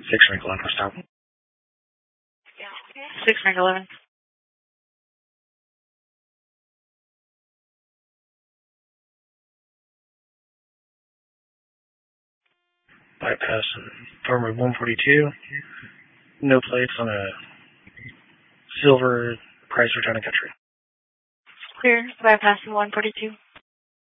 6 rank 11 for stop. 6 rank 11. Bypass forward 142. No plates on a silver price return of country. Clear, bypassing 142.